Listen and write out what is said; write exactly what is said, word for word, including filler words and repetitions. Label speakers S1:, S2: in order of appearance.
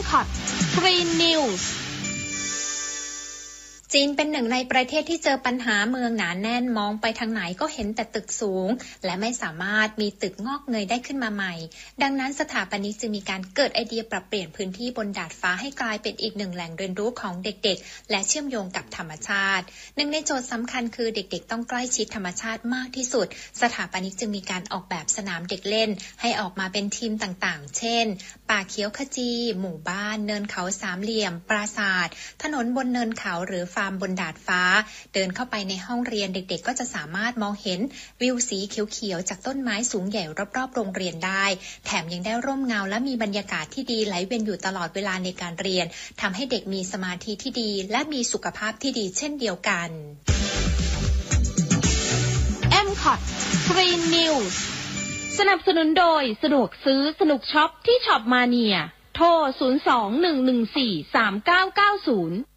S1: คอต Green News จีนเป็นหนึ่งในประเทศที่เจอปัญหาเมืองหนาแน่นมองไปทางไหนก็เห็นแต่ตึกสูงและไม่สามารถมีตึกงอกเงยได้ขึ้นมาใหม่ดังนั้นสถาปนิกจึงมีการเกิดไอเดียปรับเปลี่ยนพื้นที่บนดาดฟ้าให้กลายเป็นอีกหนึ่งแหล่งเรียนรู้ของเด็กๆและเชื่อมโยงกับธรรมชาติหนึ่งในโจทย์สำคัญคือเด็กๆต้องใกล้ชิดธรรมชาติมากที่สุดสถาปนิกจึงมีการออกแบบสนามเด็กเล่นให้ออกมาเป็นทีมต่างๆเช่นป่าเขียวขจีหมู่บ้านเนินเขาสามเหลี่ยมปราสาทถนนบนเนินเขาหรือฟาร์มบนดาดฟ้าเดินเข้าไปในห้องเรียนเด็กๆก็จะสามารถมองเห็นวิวสีเขียวๆจากต้นไม้สูงใหญ่รอบๆโรงเรียนได้แถมยังได้ร่มเงาและมีบรรยากาศที่ดีไหลเวียนอยู่ตลอดเวลาในการเรียนทำให้เด็กมีสมาธิที่ดีและมีสุขภาพที่ดีเช่นเดียวกัน
S2: เอ็ม ซี โอ ที Green News สนับสนุนโดยสะดวกซื้อสนุกช็อปที่ช็อปมาเนียโทรศูนย์ สอง หนึ่ง หนึ่ง สี่ สาม เก้า เก้า ศูนย์